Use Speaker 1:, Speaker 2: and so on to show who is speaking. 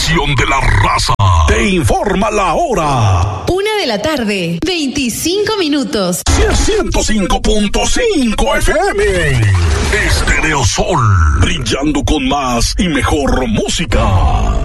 Speaker 1: estación de la raza. Te informa la hora.
Speaker 2: 1:00 p.m, 25 minutos.
Speaker 1: 105.5 FM. Estéreo Sol. Brillando con más y mejor música.